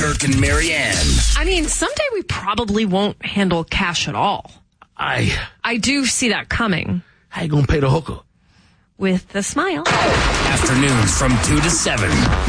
Burke and Marianne. I mean, someday we probably won't handle cash at all. I do see that coming. How you gonna pay the hooker? With a smile. Afternoons from 2 to 7.